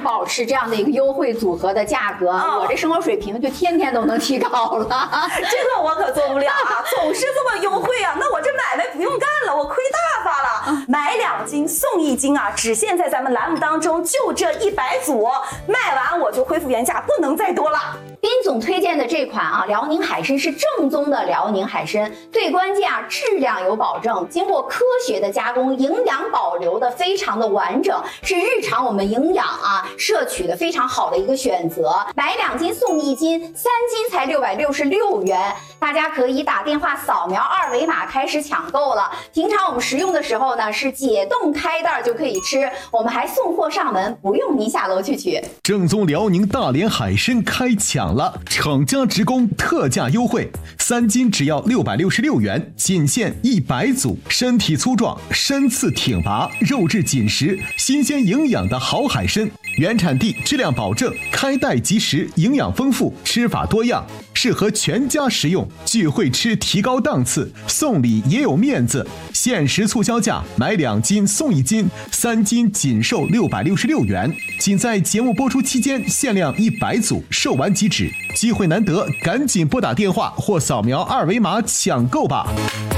保持这样的一个优惠组合的价格，我这生活水平就天天都能提高了。 这个我可做不了啊，总是这么优惠啊，那我这买卖不用干了，我亏大发了。买2斤送1斤啊，只限在咱们栏目当中，就这100组，卖完我就恢复原价，不能再多了。 斌总推荐的这款啊，辽宁海参是正宗的辽宁海参，最关键啊，质量有保证，经过科学的加工，营养保留的非常的完整，是日常我们营养啊摄取的非常好的一个选择。买2斤送1斤，3斤才666元，大家可以打电话扫描2维码开始抢购了。平常我们食用的时候呢，是解冻开袋就可以吃，我们还送货上门，不用您下楼去取。 正宗辽宁大连海参开抢了，厂家直供特价优惠，3斤只要666元，仅限100组，身体粗壮，身次挺拔，肉质紧实，新鲜营养的好海参，原产地，质量保证，开袋即食，营养丰富，吃法多样，适合全家食用，聚会吃提高档次，送礼也有面子。限时促销价，买2斤送1斤，3斤仅售666元，仅在节目播出期间限量100组，售完即止，机会难得，赶紧拨打电话或扫描2维码抢购吧。